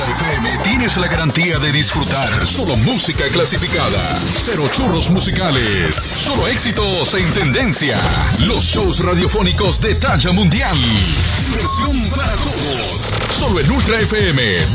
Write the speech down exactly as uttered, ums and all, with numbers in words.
F M tienes la garantía de disfrutar solo música clasificada. Cero churros musicales. Solo éxitos en tendencia. Los shows radiofónicos de talla mundial. Diversión para todos. Solo en Ultra F M.